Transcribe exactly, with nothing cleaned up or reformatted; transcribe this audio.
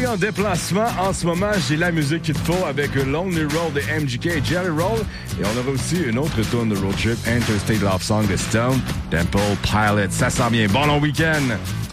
suis en déplacement en ce moment. J'ai la musique qu'il te faut avec Lonely Road de M G K et Jelly Roll. Et on aura aussi une autre tune de road trip, Interstate Love Song de Stone Temple Pilots. Ça sent bien. Bon long week-end!